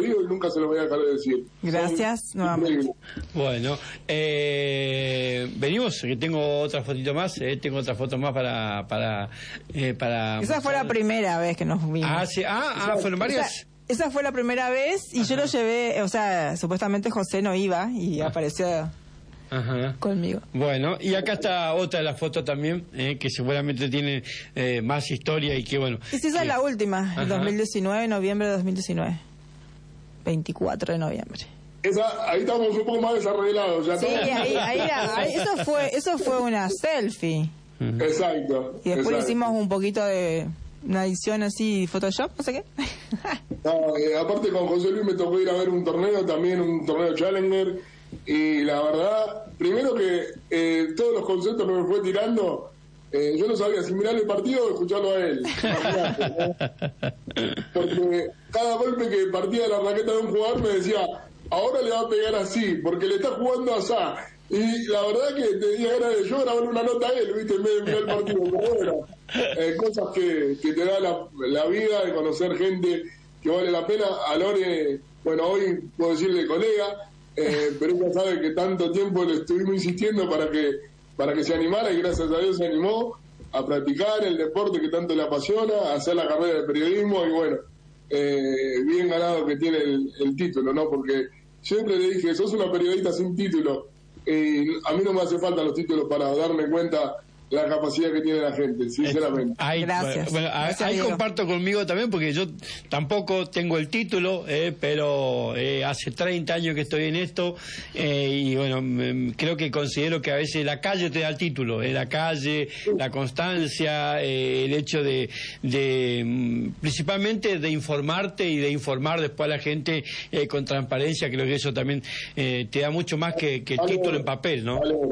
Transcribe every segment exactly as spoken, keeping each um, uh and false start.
digo y nunca se los voy a dejar de decir. Gracias nuevamente. Bueno, eh, venimos, que tengo otra fotito más, eh, tengo otra foto más para... para, eh, para Esa fue la primera vez que nos vimos. Ah, sí, ah, ah fueron varias... Esa, esa fue la primera vez y Ajá. yo lo llevé, o sea, supuestamente José no iba y Ajá. apareció... Ajá. conmigo. Bueno, y acá está otra de las fotos también, eh, que seguramente tiene eh, más historia y que bueno... Y sí, esa que... es la última, Ajá. el dos mil diecinueve, noviembre de dos mil diecinueve. veinticuatro de noviembre. Esa, ahí estamos un poco más desarreglados. Ya sí, ahí, ahí, ahí, eso fue eso fue una selfie. Uh-huh. Exacto. Y después exacto. hicimos un poquito de una edición así, Photoshop, no sé qué. No, eh, aparte con José Luis me tocó ir a ver un torneo, también un torneo Challenger, y la verdad, primero que eh, todos los conceptos que me fue tirando, eh, yo no sabía si mirar el partido o escucharlo a él. Porque cada golpe que partía de la raqueta de un jugador me decía, ahora le va a pegar así, porque le está jugando asá. Y la verdad que tenía ganas de yo grabar una nota a él, ¿viste? En vez de mirar el partido. Pero bueno, eh, cosas que, que te da la, la vida, de conocer gente que vale la pena. A Lore, bueno, hoy puedo decirle colega, eh, pero ella sabe que tanto tiempo le estuvimos insistiendo para que para que se animara, y gracias a Dios se animó a practicar el deporte que tanto le apasiona, a hacer la carrera de periodismo, y bueno, eh, bien ganado que tiene el, el título, ¿no? Porque siempre le dije, sos una periodista sin título, y a mí no me hace falta los títulos para darme cuenta la capacidad que tiene la gente, sinceramente. Ahí, Gracias. Bueno, Gracias, ahí Diego. comparto conmigo también, porque yo tampoco tengo el título, eh, pero eh, hace treinta años que estoy en esto, eh, y bueno, me, creo que considero que a veces la calle te da el título, eh, la calle, la constancia, eh, el hecho de, de, principalmente de informarte y de informar después a la gente eh, con transparencia. Creo que eso también eh, te da mucho más que, que el vale, título en papel, ¿no? Vale.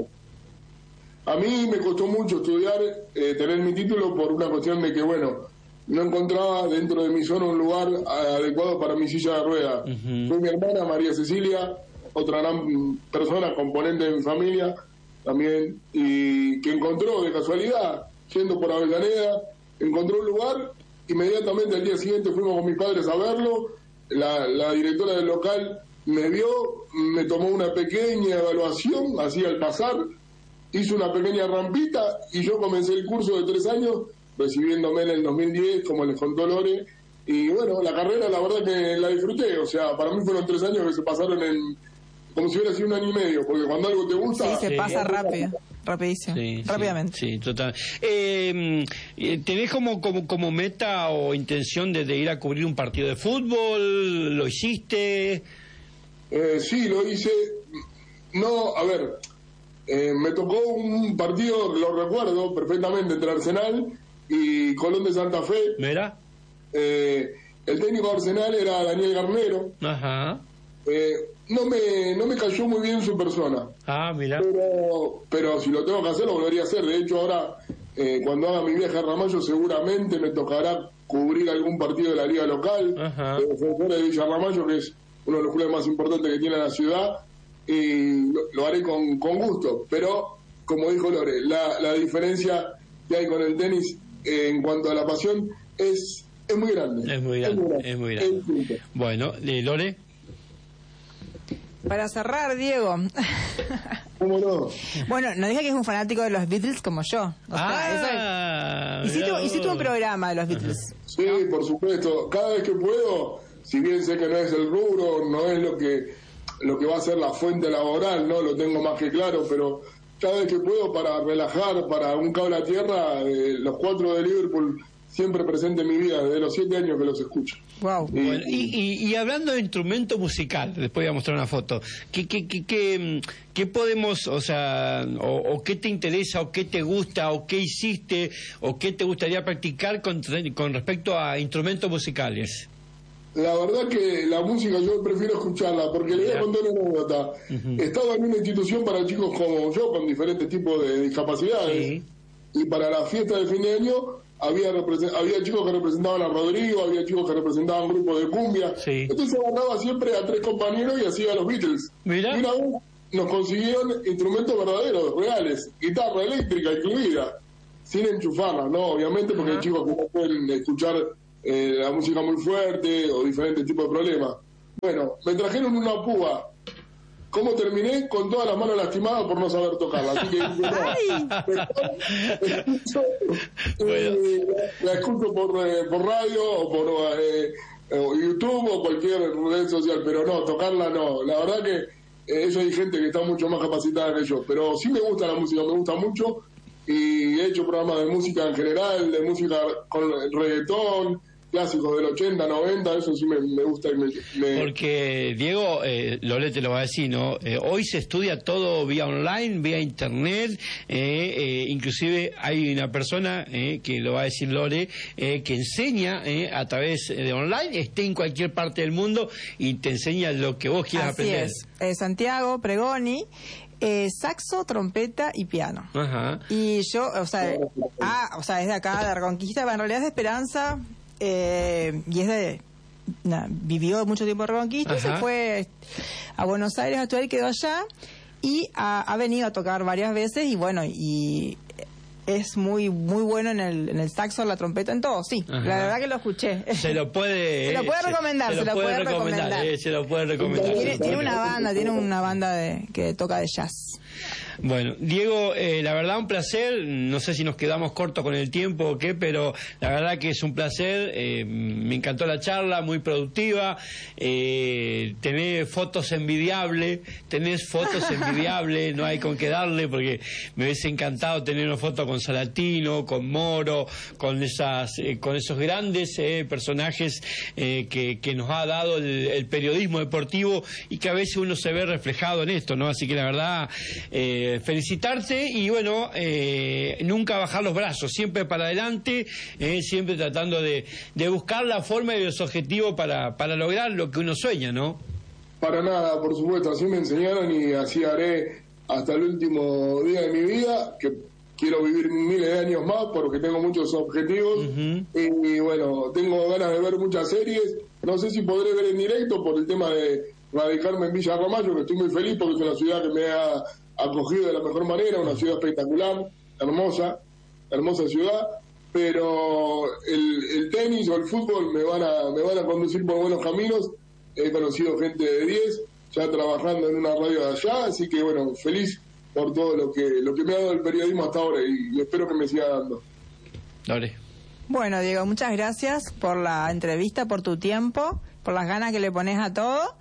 A mí me costó mucho estudiar, eh, tener mi título, por una cuestión de que, bueno, no encontraba dentro de mi zona un lugar adecuado para mi silla de ruedas. Uh-huh. Fue mi hermana María Cecilia, otra gran persona, componente de mi familia también, y que encontró de casualidad, yendo por Avellaneda, encontró un lugar, inmediatamente al día siguiente fuimos con mis padres a verlo, la, la directora del local me vio, me tomó una pequeña evaluación, así al pasar, hizo una pequeña rampita y yo comencé el curso de tres años, recibiéndome en el dos mil diez, como les contó Lore, y bueno, la carrera la verdad que la disfruté, o sea, para mí fueron tres años que se pasaron en como si hubiera sido un año y medio, porque cuando algo te gusta... Sí, se pasa rápido, rapidísimo, sí, rápidamente. Sí, sí, total. Eh, ¿Tenés como, como, como meta o intención de, de ir a cubrir un partido de fútbol? ¿Lo hiciste? Eh, sí, lo hice. No, a ver... Eh, me tocó un partido, lo recuerdo perfectamente, entre Arsenal y Colón de Santa Fe. ¿Mira? Eh, el técnico de Arsenal era Daniel Garnero. Ajá. Eh, no me no me cayó muy bien su persona. Ah, mira. Pero, pero si lo tengo que hacer, lo volvería a hacer. De hecho, ahora, eh, cuando haga mi viaje a Ramallo, seguramente me tocará cubrir algún partido de la liga local. Ajá. De Defensores de Villa Ramallo, que es uno de los clubes más importantes que tiene la ciudad. Y lo, lo haré con, con gusto, pero como dijo Lore, la, la diferencia que hay con el tenis eh, en cuanto a la pasión es, es muy grande. Es muy grande, es muy grande. Es muy grande. Es bueno, Lore. Para cerrar, Diego. ¿Cómo no? Bueno, no dije que es un fanático de los Beatles como yo. O ah, sea, eso es... hiciste, hiciste un programa de los Beatles. Sí, ¿no? Por supuesto. Cada vez que puedo, si bien sé que no es el rubro, no es lo que... lo que va a ser la fuente laboral, no lo tengo más que claro, pero cada vez que puedo, para relajar, para un cable a tierra, eh, los cuatro de Liverpool siempre presente en mi vida, desde los siete años que los escucho. Wow. Y, bueno, y, y, y hablando de instrumento musical, después voy a mostrar una foto, ¿qué, qué, qué, qué, qué podemos, o sea, o, o qué te interesa, o qué te gusta, o qué hiciste, o qué te gustaría practicar con, con respecto a instrumentos musicales? La verdad que la música yo prefiero escucharla, porque le voy a contar una anécdota. Uh-huh. Estaba en una institución para chicos como yo, con diferentes tipos de discapacidades, sí. Y para la fiesta de fin de año había represent- había chicos que representaban a Rodrigo, había chicos que representaban grupos de cumbia. Sí. Entonces agarraba siempre a tres compañeros y hacía los Beatles. ¿Mira? Y una vez nos consiguieron instrumentos verdaderos, reales, guitarra eléctrica incluida, sin enchufarla, ¿no? Obviamente, porque uh-huh. hay chicos que no pueden escuchar Eh, la música muy fuerte o diferentes tipos de problemas, Bueno, me trajeron una púa. ¿Cómo terminé? Con todas las manos lastimadas por no saber tocarla. Así que la escucho, eh, la escucho por, eh, por radio o por eh, o YouTube o cualquier red social, pero no, tocarla no. La verdad que eh, eso hay gente que está mucho más capacitada que yo. Pero sí me gusta la música, me gusta mucho. Y he hecho programas de música en general, de música con reggaetón, clásicos del ochenta, noventa, eso sí me, me gusta. Y me, me... Porque, Diego, eh, Lole te lo va a decir, ¿no? Eh, hoy se estudia todo vía online, vía internet, eh, eh, inclusive hay una persona, eh, que lo va a decir Lole, eh, que enseña eh, a través de online, esté en cualquier parte del mundo y te enseña lo que vos quieras Así aprender. Es. Eh, Santiago Pregoni, eh, saxo, trompeta y piano. Ajá. Y yo, o sea, ah, o sea, es de acá, de Reconquista, en realidad es de Esperanza. Eh, y es de nah, vivió mucho tiempo en Reconquista, se fue a Buenos Aires a estudiar y quedó allá y ha, ha venido a tocar varias veces y bueno, y es muy muy bueno en el, en el saxo, la trompeta, en todo, sí. Ajá. La verdad que lo escuché. Se lo puede se lo puede recomendar, se, se, lo, se lo puede, puede recomendar, recomendar. Eh, se lo puede recomendar. Tiene, tiene una banda, tiene una banda de que toca de jazz. Bueno, Diego, eh, la verdad un placer, no sé si nos quedamos cortos con el tiempo o qué, pero la verdad que es un placer, eh, me encantó la charla, muy productiva, eh, tenés fotos envidiables, tenés fotos envidiables, no hay con qué darle, porque me hubiese encantado tener una foto con Salatino, con Moro, con esas, eh, con esos grandes eh, personajes eh, que, que nos ha dado el, el periodismo deportivo y que a veces uno se ve reflejado en esto, ¿no? Así que la verdad... Eh, felicitarte y bueno, eh, nunca bajar los brazos, siempre para adelante, eh, siempre tratando de, de buscar la forma y los objetivos para, para lograr lo que uno sueña, ¿no? Para nada, por supuesto, así me enseñaron y así haré hasta el último día de mi vida, que quiero vivir miles de años más porque tengo muchos objetivos. Uh-huh. y, y bueno, tengo ganas de ver muchas series, no sé si podré ver en directo por el tema de radicarme en Villa Ramallo, que estoy muy feliz porque es una ciudad que me ha acogido de la mejor manera, una ciudad espectacular, hermosa, hermosa ciudad, pero el, el tenis o el fútbol me van a me van a conducir por buenos caminos. He conocido gente de diez, ya trabajando en una radio de allá, así que bueno, feliz por todo lo que lo que me ha dado el periodismo hasta ahora y, y espero que me siga dando. Dale. Bueno, Diego, muchas gracias por la entrevista, por tu tiempo, por las ganas que le pones a todo.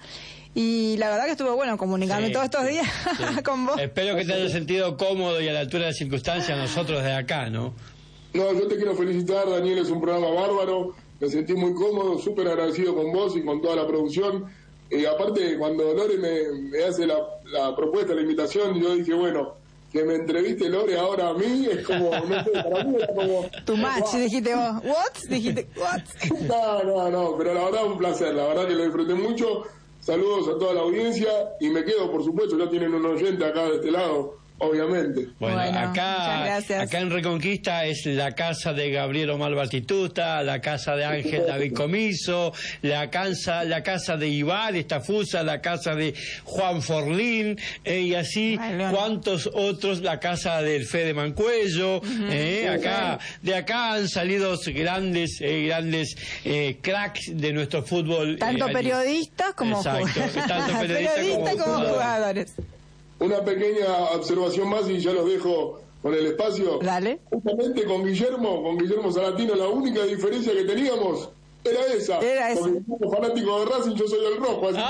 Y la verdad que estuvo bueno comunicarme sí, todos estos días sí. con vos. Espero que te hayas sentido cómodo y a la altura de las circunstancias nosotros de acá, ¿no? No, yo te quiero felicitar, Daniel, es un programa bárbaro, me sentí muy cómodo, súper agradecido con vos y con toda la producción. Y aparte, cuando Lore me, me hace la, la propuesta, la invitación, yo dije, bueno, que me entreviste Lore ahora a mí, es como, no sé, para mí era como... Tu match, wow. Dijiste vos, ¿what? Dijiste, ¿what? No, no, no, pero la verdad un placer, la verdad que lo disfruté mucho. Saludos a toda la audiencia y me quedo, por supuesto, ya tienen un oyente acá de este lado, obviamente. Bueno, bueno acá, acá en Reconquista es la casa de Gabriel Omar Batistuta, la casa de Ángel David Comiso, la casa, la casa de Ibar Estafusa, la casa de Juan Forlín, eh, y así Ay, cuantos otros, la casa del Fede Mancuello, uh-huh. eh, acá, de acá han salido grandes, eh, grandes eh, cracks de nuestro fútbol. Tanto eh, periodistas como Exacto, tanto periodistas periodista como, como jugadores. Una pequeña observación más y ya los dejo con el espacio. Dale. Justamente con Guillermo, con Guillermo Salatino, la única diferencia que teníamos era esa. Era esa. Porque como fanático de Racing, yo soy del rojo. Así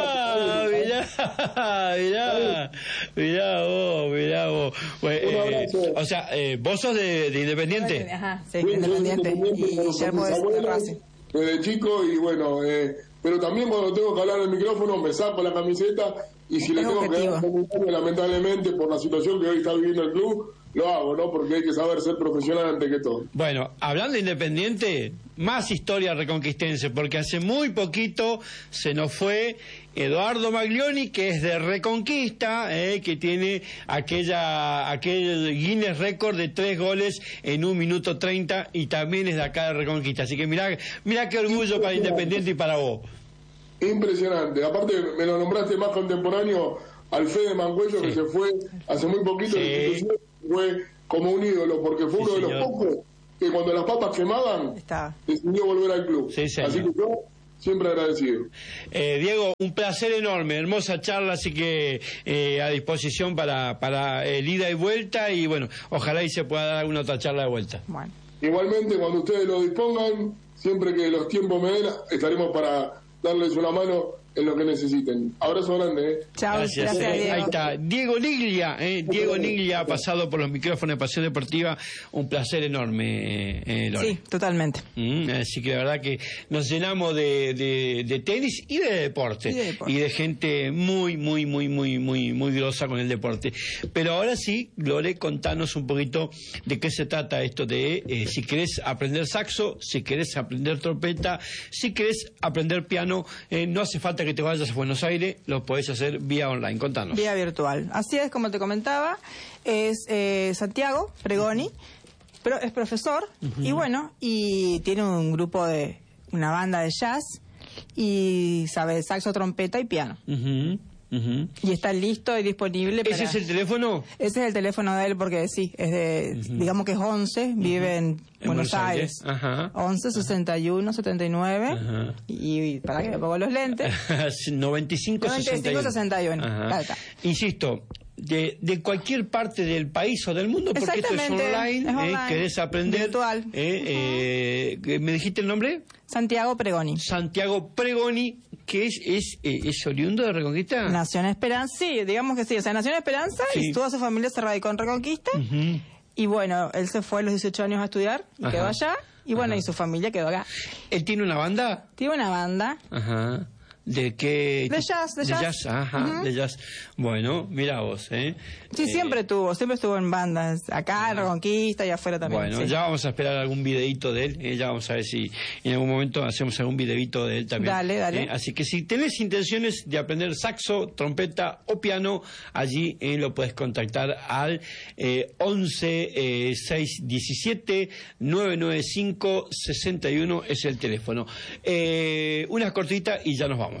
ah, que mirá, mirá, mirá vos, mirá vos. Bueno, eh, o sea, eh, vos sos de, de Independiente. Ajá, sí, sí Independiente. Independiente. Y Guillermo es de Racing. Desde chico y bueno, eh, pero también cuando tengo que hablar en el micrófono me saco la camiseta y si le tengo que dar un comentario, lamentablemente por la situación que hoy está viviendo el club, lo hago, ¿no? Porque hay que saber ser profesional antes que todo. Bueno, hablando de Independiente, más historia reconquistense, porque hace muy poquito se nos fue Eduardo Maglioni, que es de Reconquista, eh, que tiene aquella aquel Guinness récord de tres goles en un minuto treinta y también es de acá de Reconquista. Así que mirá, mirá qué orgullo para Independiente y para vos. Impresionante. Aparte, me lo nombraste más contemporáneo al Fede Mancuello, sí. que se fue hace muy poquito, sí. fue como un ídolo, porque fue sí, uno de los señor. pocos que cuando las papas quemaban, Está. decidió volver al club. Sí, Así que yo siempre agradecido. Eh, Diego, un placer enorme, hermosa charla, así que eh, a disposición para, para el ida y vuelta, y bueno, ojalá y se pueda dar alguna otra charla de vuelta. Bueno. Igualmente, cuando ustedes lo dispongan, siempre que los tiempos me den, estaremos para darles una mano en lo que necesiten. Abrazo grande. ¿eh? Chao, gracias. gracias Eh, Diego. ahí está, Diego Niglia, eh, Diego Niglia ha pasado por los micrófonos de Pasión Deportiva, un placer enorme, eh, Lore. Sí, totalmente. Mm, así que la verdad que nos llenamos de, de, de tenis y de deporte, y de deporte y de gente muy, muy, muy, muy, muy, muy grosa con el deporte. Pero ahora sí, Lore, contanos un poquito de qué se trata esto de eh, si querés aprender saxo, si querés aprender trompeta, si querés aprender piano, eh, no hace falta que te vayas a Buenos Aires, lo podés hacer vía online. Contanos. Vía virtual. Así es, como te comentaba, es eh, Santiago Pregoni, pero es profesor, uh-huh. y bueno, y tiene un grupo de, una banda de jazz, y sabe saxo, trompeta y piano. Uh-huh. Uh-huh. Y está listo y disponible. ¿Ese para... es el teléfono? Ese es el teléfono de él, porque sí, es de, uh-huh. digamos que es once, uh-huh. vive en, en Buenos, Buenos Aires. Aires. Ajá. once, sesenta y uno, setenta y nueve. Ajá. Y, y para que me pongo los lentes. noventa y cinco, sesenta y uno. Ajá. Insisto, de, de cualquier parte del país o del mundo, porque esto es online, es online. Eh, querés aprender. Virtual. Eh, uh-huh. eh, ¿Me dijiste el nombre? Santiago Pregoni. Santiago Pregoni, que es, es, es oriundo de Reconquista. Nació en Esperanza, sí, digamos que sí. O sea, nació en Esperanza, sí. Y toda su familia se radicó en Reconquista. Uh-huh. Y bueno, él se fue a los dieciocho años a estudiar y Ajá. quedó allá. Y bueno, Ajá. y su familia quedó acá. ¿Él tiene una banda? Tiene una banda. Ajá. ¿De qué? De jazz, de, de jazz. jazz. Ajá, uh-huh. de jazz. Bueno, mira vos, ¿eh? Sí, eh, siempre tuvo, siempre estuvo en bandas, acá en Reconquista y afuera también. Bueno, sí. ya vamos a esperar algún videíto de él, eh, ya vamos a ver si en algún momento hacemos algún videíto de él también. Dale, dale. Eh, así que si tenés intenciones de aprender saxo, trompeta o piano, allí eh, lo puedes contactar al eh, once, seiscientos diecisiete, novecientos noventa y cinco, sesenta y uno, es el teléfono. Eh, una cortita y ya nos vamos.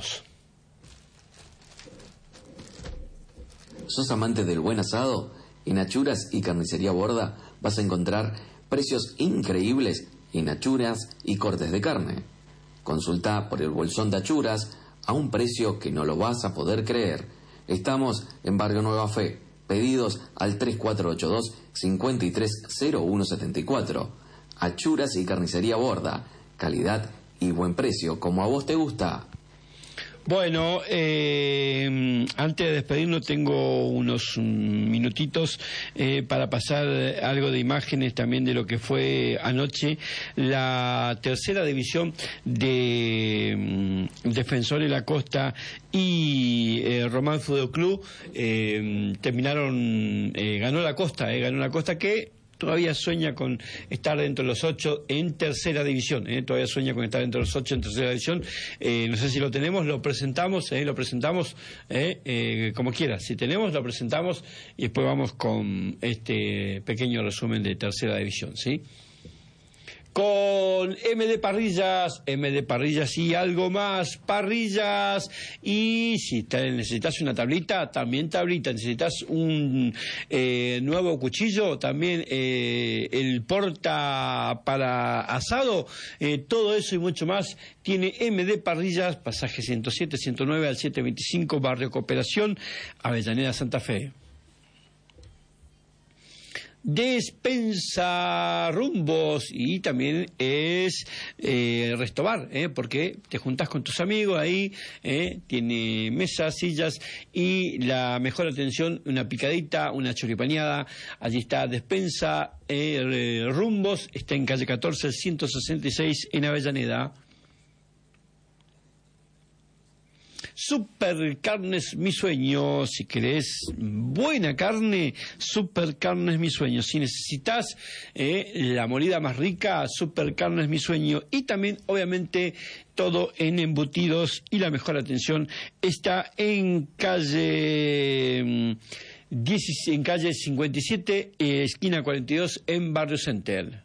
¿Sos amante del buen asado? En Achuras y Carnicería Borda vas a encontrar precios increíbles en achuras y cortes de carne. Consulta por el bolsón de achuras a un precio que no lo vas a poder creer. Estamos en Barrio Nueva Fe. Pedidos al tres cuatro ocho dos, cinco tres cero uno siete cuatro. Achuras y Carnicería Borda. Calidad y buen precio, como a vos te gusta. Bueno, eh, antes de despedirnos tengo unos um, minutitos eh, para pasar algo de imágenes también de lo que fue anoche la tercera división de um, Defensores de la Costa y eh, Román Fútbol Club. Eh, terminaron, eh, ganó la Costa, eh, ganó la Costa que todavía sueña con estar dentro de los ocho en tercera división, ¿eh? todavía sueña con estar dentro de los ocho en tercera división. Eh, no sé si lo tenemos, lo presentamos, ¿eh? lo presentamos ¿eh? Eh, como quiera. Si tenemos, lo presentamos y después vamos con este pequeño resumen de tercera división, ¿sí? Con M D Parrillas, M D Parrillas y algo más, parrillas, y si te necesitas una tablita, también tablita, necesitas un eh, nuevo cuchillo, también eh, el porta para asado, eh, todo eso y mucho más tiene M D Parrillas, pasaje ciento siete, ciento nueve al setecientos veinticinco, Barrio Cooperación, Avellaneda, Santa Fe. Despensa Rumbos, y también es eh, Restobar, eh, porque te juntás con tus amigos ahí, eh, tiene mesas, sillas y la mejor atención, una picadita, una choripaneada. Allí está Despensa eh, Rumbos, está en calle catorce, ciento sesenta y seis en Avellaneda. Super Carnes Mi Sueño, si querés buena carne, Super Carnes Mi Sueño. Si necesitas eh, la molida más rica, Super Carnes Mi Sueño. Y también, obviamente, todo en embutidos y la mejor atención está en calle en calle cincuenta y siete, eh, esquina cuarenta y dos, en Barrio Center.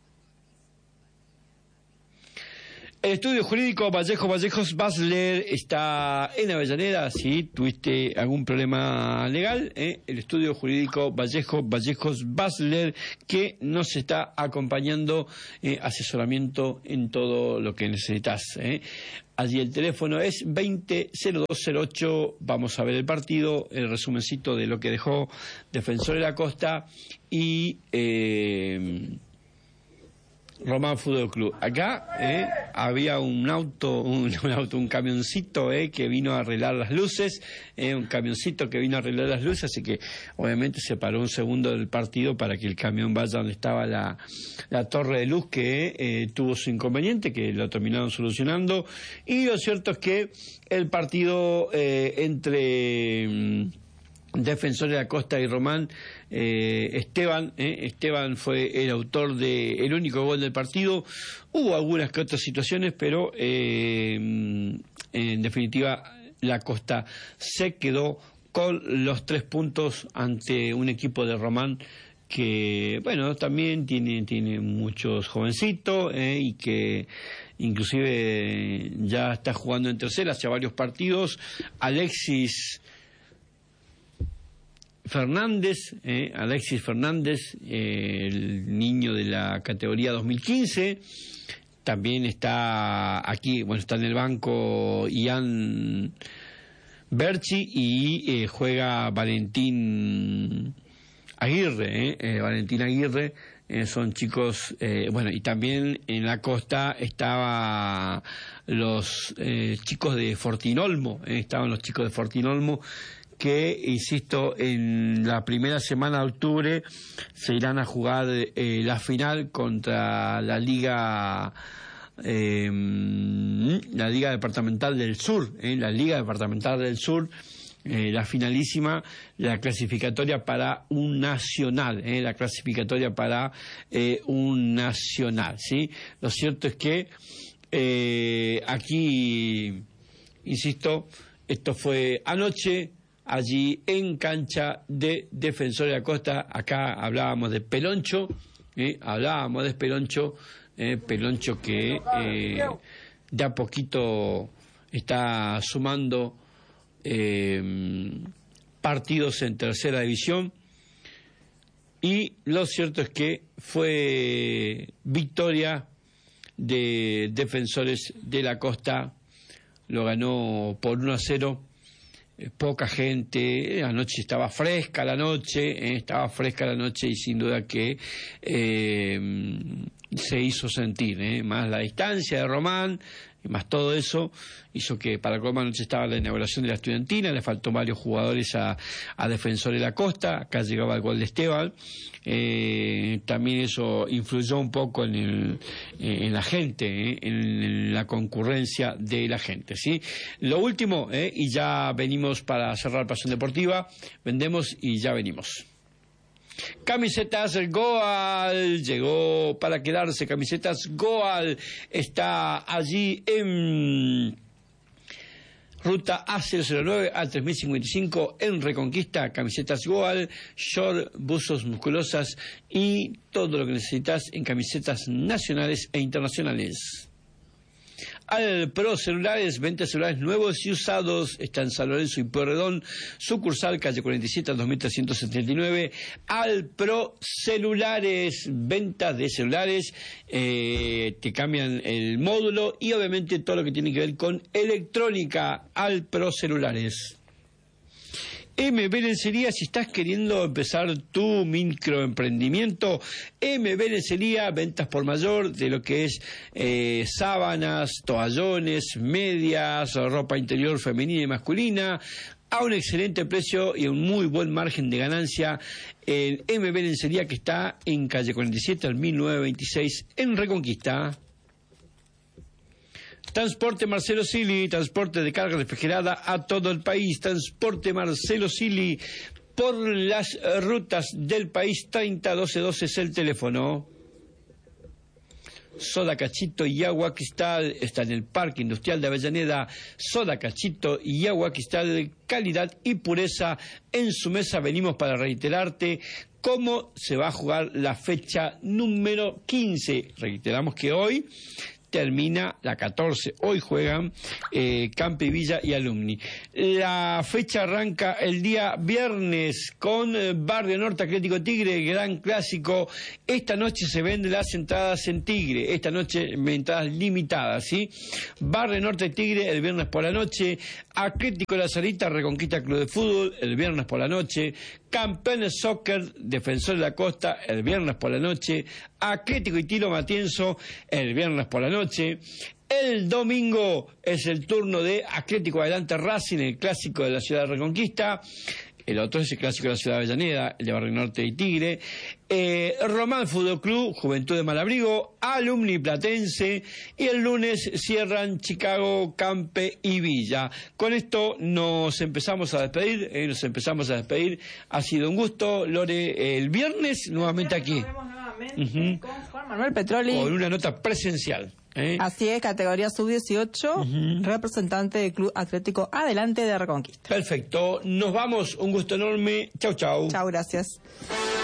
El estudio jurídico Vallejo Vallejos Basler está en Avellaneda. Si tuviste algún problema legal, ¿eh? el estudio jurídico Vallejo Vallejos Basler, que nos está acompañando, eh, asesoramiento en todo lo que necesitas. ¿eh? Allí el teléfono es veinte cero dos cero ocho. Vamos a ver el partido, el resumencito de lo que dejó Defensor de la Costa y eh, Román Fútbol Club. Acá eh, había un auto, un, un auto, un camioncito eh, que vino a arreglar las luces, eh, un camioncito que vino a arreglar las luces, así que obviamente se paró un segundo del partido para que el camión vaya donde estaba la, la torre de luz que eh, tuvo su inconveniente, que lo terminaron solucionando. Y lo cierto es que el partido eh, entre mm, Defensor de la Costa y Román, eh, Esteban, eh, Esteban fue el autor de el único gol del partido. Hubo algunas que otras situaciones, pero eh, en definitiva la Costa se quedó con los tres puntos ante un equipo de Román que, bueno, también tiene, tiene muchos jovencitos eh, y que inclusive ya está jugando en tercera hace varios partidos. Alexis Fernández, eh, Alexis Fernández, eh, el niño de la categoría dos mil quince, también está aquí, bueno, está en el banco Ian Berchi y eh, juega Valentín Aguirre, eh, eh, Valentín Aguirre, eh, son chicos, eh, bueno, y también en la Costa estaba los eh, chicos de Fortinolmo, eh, estaban los chicos de Fortinolmo, que, insisto, en la primera semana de octubre se irán a jugar eh, la final contra la Liga eh, la Liga Departamental del Sur, eh, la Liga Departamental del Sur, eh, la finalísima, la clasificatoria para un nacional, eh, la clasificatoria para eh, un nacional, ¿sí? Lo cierto es que eh, aquí, insisto, esto fue anoche, allí en cancha de Defensor de la Costa. Acá hablábamos de Peloncho, eh, hablábamos de Peloncho, eh, Peloncho que eh, de a poquito está sumando eh, partidos en tercera división, y lo cierto es que fue victoria de Defensores de la Costa, lo ganó por uno a cero. Poca gente, anoche estaba fresca la noche, eh, estaba fresca la noche y sin duda que eh, se hizo sentir, eh, más la distancia de Román, más todo eso hizo que para Román anoche estaba la inauguración de la estudiantina, le faltó varios jugadores a, a Defensor de la Costa, acá llegaba el gol de Esteban, eh, también eso influyó un poco en, el, en la gente, eh, en la concurrencia de la gente, ¿sí? Lo último, eh, y ya venimos para cerrar Pasión Deportiva, vendemos y ya venimos. Camisetas Goal, llegó para quedarse. Camisetas Goal está allí en ruta A cero cero nueve a tres mil cincuenta y cinco en Reconquista. Camisetas Goal, short, buzos musculosas y todo lo que necesitas en camisetas nacionales e internacionales. Al Pro Celulares, venta de celulares nuevos y usados, está en San Lorenzo y Pueyrredón, sucursal calle cuarenta y siete al dos mil trescientos setenta y nueve. Al Pro Celulares, ventas de celulares, eh, te cambian el módulo y obviamente todo lo que tiene que ver con electrónica. Al Pro Celulares. M B Lencería, si estás queriendo empezar tu microemprendimiento, M B Lencería, ventas por mayor de lo que es eh, sábanas, toallones, medias, ropa interior femenina y masculina, a un excelente precio y un muy buen margen de ganancia. El M B Lencería, que está en calle cuarenta y siete al mil novecientos veintiséis en Reconquista. Transporte Marcelo Sili, transporte de carga refrigerada a todo el país. Transporte Marcelo Sili, por las rutas del país. Treinta doce doce es el teléfono. Soda Cachito y Agua Cristal está en el Parque Industrial de Avellaneda. Soda Cachito y Agua Cristal de calidad y pureza. En su mesa venimos para reiterarte cómo se va a jugar la fecha número quince. Reiteramos que hoy termina la catorce. Hoy juegan eh, Campi Villa y Alumni. La fecha arranca el día viernes con eh, Barrio Norte Atlético Tigre, gran clásico. Esta noche se venden las entradas en Tigre. Esta noche entradas limitadas, ¿sí? Barrio Norte Tigre el viernes por la noche. Atlético La Salita Reconquista Club de Fútbol el viernes por la noche. Campeones Soccer Defensor de la Costa el viernes por la noche. Atlético y Tiro Matienzo el viernes por la noche. El domingo es el turno de Atlético Adelante Racing, el clásico de la ciudad de Reconquista. El otro es el clásico de la ciudad de Avellaneda, el de Barrio Norte y Tigre. Eh, Román Fútbol Club, Juventud de Malabrigo, Alumni Platense. Y el lunes cierran Chicago, Campe y Villa. Con esto nos empezamos a despedir, eh, nos empezamos a despedir. Ha sido un gusto, Lore. El viernes nuevamente aquí. Nos vemos nuevamente uh-huh. con Juan Manuel Petroli. Con una nota presencial. ¿Eh? Así es, categoría sub dieciocho, uh-huh. representante del Club Atlético Adelante de Reconquista. Perfecto, nos vamos, un gusto enorme, chau chau. Chau, gracias.